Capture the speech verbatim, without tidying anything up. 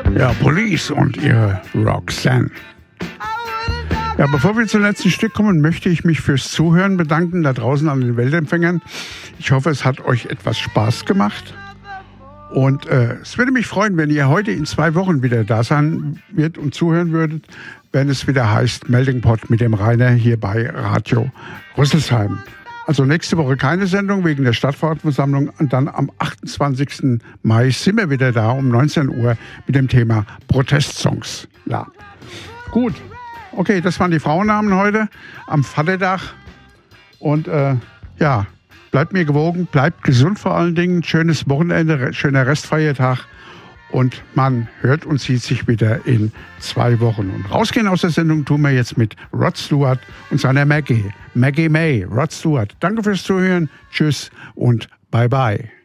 Ja, Police und ihre Roxanne. Ja, bevor wir zum letzten Stück kommen, möchte ich mich fürs Zuhören bedanken, da draußen an den Weltempfängern. Ich hoffe, es hat euch etwas Spaß gemacht. Und äh, es würde mich freuen, wenn ihr heute in zwei Wochen wieder da sein wird und zuhören würdet, wenn es wieder heißt Melting Pot mit dem Rainer hier bei Radio Rüsselsheim. Also nächste Woche keine Sendung wegen der Stadtverordnetenversammlung und dann am achtundzwanzigsten Mai sind wir wieder da um neunzehn Uhr mit dem Thema Protestsongs. Ja, gut. Okay, das waren die Frauennamen heute am Vatertag. Und äh, ja, bleibt mir gewogen, bleibt gesund vor allen Dingen. Schönes Wochenende, schöner Restfeiertag. Und man hört und sieht sich wieder in zwei Wochen. Und rausgehen aus der Sendung tun wir jetzt mit Rod Stewart und seiner Maggie. Maggie May, Rod Stewart. Danke fürs Zuhören. Tschüss und bye bye.